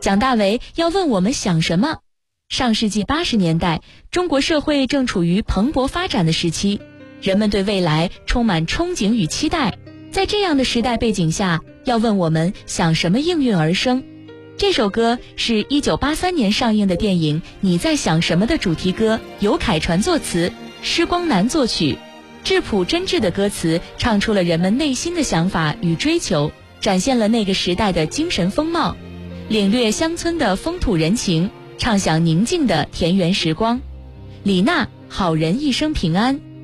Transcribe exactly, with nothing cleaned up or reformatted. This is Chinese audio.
蒋大为要问我们想什么。上世纪八十年代，中国社会正处于蓬勃发展的时期，人们对未来充满憧憬与期待。在这样的时代背景下，要问我们想什么应运而生。这首歌是一九八三年上映的电影《你在想什么》的主题歌，由凯传作词，施光南作曲，质朴真挚的歌词唱出了人们内心的想法与追求，展现了那个时代的精神风貌，领略乡村的风土人情，畅享宁静的田园时光。李娜，好人一生平安。